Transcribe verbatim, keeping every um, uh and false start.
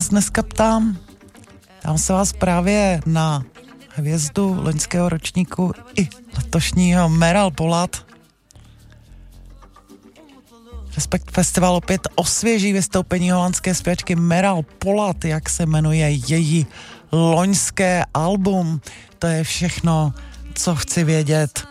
vás dneska ptám. Tam se vás právě na hvězdu loňského ročníku i letošního Meral Polat. Respekt Festival opět osvěží vystoupení holandské zpěvačky Meral Polat, jak se jmenuje její loňské album. To je všechno, co chci vědět.